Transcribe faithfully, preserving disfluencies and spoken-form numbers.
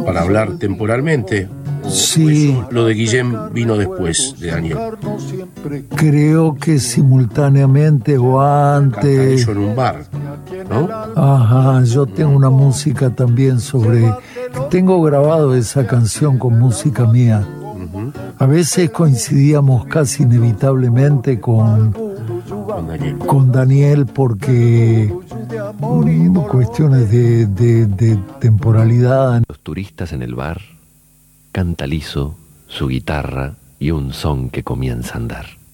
para hablar temporalmente. Sí. Eso, lo de Guillem vino después de Daniel. Creo que simultáneamente o Canta antes. eso en un bar, ¿no? Ajá, yo tengo una música también sobre... Tengo grabado esa canción con música mía. Uh-huh. A veces coincidíamos casi inevitablemente con, Con Daniel. con Daniel porque mm, cuestiones de, de, de temporalidad. Los turistas en el bar, canta liso, su guitarra y un son que comienza a andar.